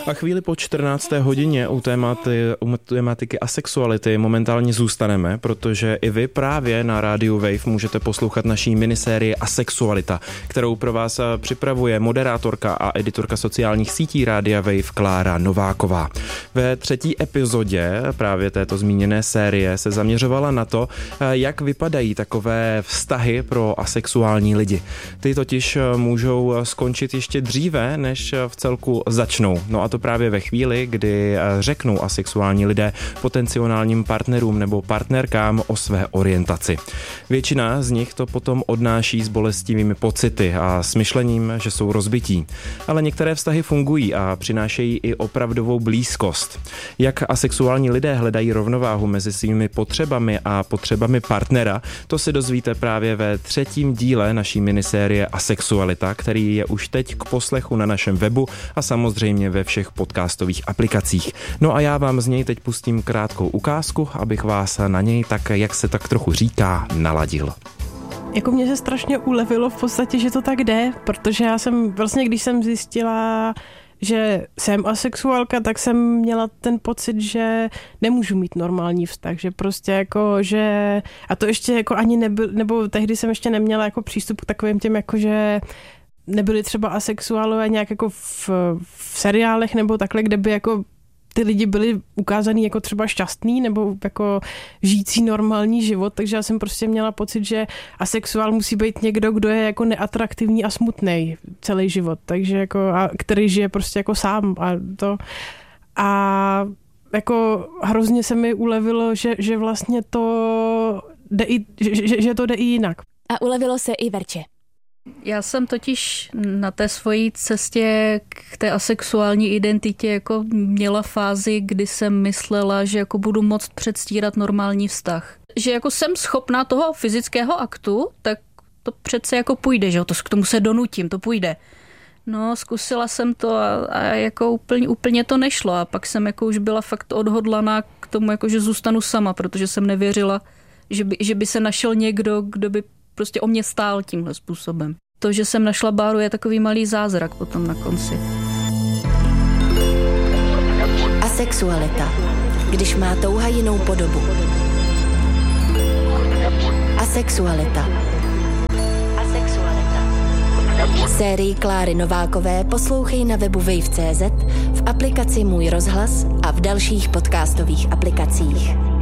A chvíli po 14. hodině u tématiky asexuality momentálně zůstaneme, protože i vy právě na rádiu Wave můžete poslouchat naší minisérii Asexualita, kterou pro vás připravuje moderátorka a editorka sociálních sítí rádia Wave Klára Nováková. Ve 3. epizodě právě této zmíněné série se zaměřovala na to, jak vypadají takové vztahy pro asexuální lidi. Ty totiž můžou skončit ještě dříve, než v celku začnou. No a to právě ve chvíli, kdy řeknou asexuální lidé potenciálním partnerům nebo partnerkám o své orientaci. Většina z nich to potom odnáší s bolestivými pocity a s myšlením, že jsou rozbití. Ale některé vztahy fungují a přinášejí i opravdovou blízkost. Jak asexuální lidé hledají rovnováhu mezi svými potřebami a potřebami partnera, to si dozvíte právě ve 3. díle naší minisérie Asexualita, který je už teď k poslechu na našem webu a samozřejmě ve všech podcastových aplikacích. No a já vám z něj teď pustím krátkou ukázku, abych vás na něj tak, jak se tak trochu říká, naladil. Jako mně se strašně ulevilo v podstatě, že to tak jde, protože já jsem vlastně, když jsem zjistila, že jsem asexuálka, tak jsem měla ten pocit, že nemůžu mít normální vztah, že prostě jako, že a to ještě jako ani nebyl, nebo tehdy jsem ještě neměla jako přístup k takovým těm, jako že nebyli třeba asexuálové nějak jako v seriálech nebo takhle, kde by jako ty lidi byli ukázaný jako třeba šťastný nebo jako žijící normální život, takže já jsem prostě měla pocit, že asexuál musí být někdo, kdo je jako neatraktivní a smutnej celý život, takže jako a který žije prostě jako sám a jako hrozně se mi ulevilo, že vlastně to jde že to jde i jinak. A ulevilo se i Verče. Já jsem totiž na té svojí cestě k té asexuální identitě jako měla fázi, kdy jsem myslela, že jako budu moct předstírat normální vztah. Že jako jsem schopná toho fyzického aktu, tak to přece jako půjde, že k tomu se donutím, to půjde. No, zkusila jsem to a jako úplně to nešlo a pak jsem jako už byla fakt odhodlaná k tomu, jako že zůstanu sama, protože jsem nevěřila, že by se našel někdo, kdo by prostě o mě stál tímhle způsobem. To, že jsem našla Báru, je takový malý zázrak potom na konci. Asexualita, když má touha jinou podobu. Asexualita. Sérii Kláry Novákové poslouchej na webu wave.cz, v aplikaci Můj rozhlas a v dalších podcastových aplikacích.